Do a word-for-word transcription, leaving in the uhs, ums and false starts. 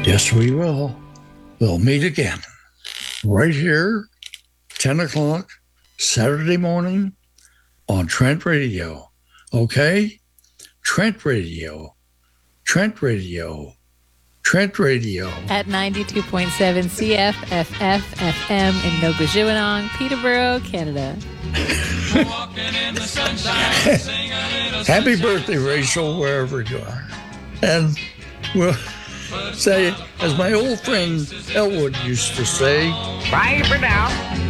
Yes, we will. We'll meet again right here, ten o'clock, Saturday morning on Trent Radio. Okay? Trent Radio. Trent Radio. Trent Radio. At ninety-two point seven C F F F F M in Nogajewinong, Peterborough, Canada. Happy birthday, Rachel, wherever you are. And we'll say, as my old friend Elwood used to say, bye for now.